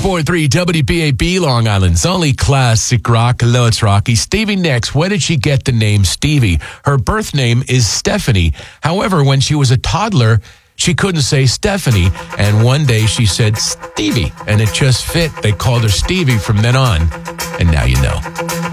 94.3 WBAB, Long Island's only classic rock. Hello, it's Rocky. Stevie Nicks, where did she get the name Stevie? Her birth name is Stephanie. However, when she was a toddler, she couldn't say Stephanie, and one day she said Stevie, and it just fit. They called her Stevie from then on, and now you know.